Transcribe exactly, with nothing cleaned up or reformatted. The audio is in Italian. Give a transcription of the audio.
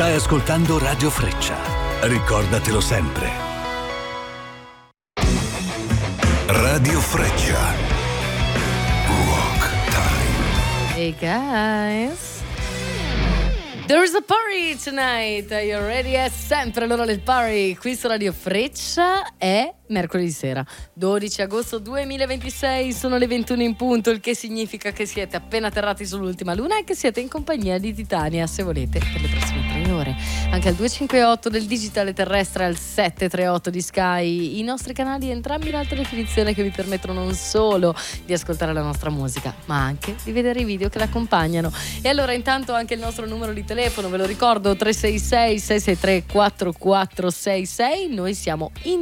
Stai ascoltando Radio Freccia. Ricordatelo sempre. Radio Freccia. Rock time. Hey guys. There's a party tonight. Are you ready? È sempre l'ora del party. Qui su Radio Freccia è mercoledì sera, dodici agosto duemilaventisei, sono le ventuno in punto, il che significa che siete appena atterrati sull'ultima luna e che siete in compagnia di Titania, se volete, per le prossime tre ore. Anche al due cinque otto del digitale terrestre, al sette tre otto di Sky, i nostri canali entrambi in alta definizione che vi permettono non solo di ascoltare la nostra musica, ma anche di vedere i video che l'accompagnano. E allora intanto anche il nostro numero di telefono, ve lo ricordo, tre sei sei sei sei tre quattro quattro sei sei. Noi siamo in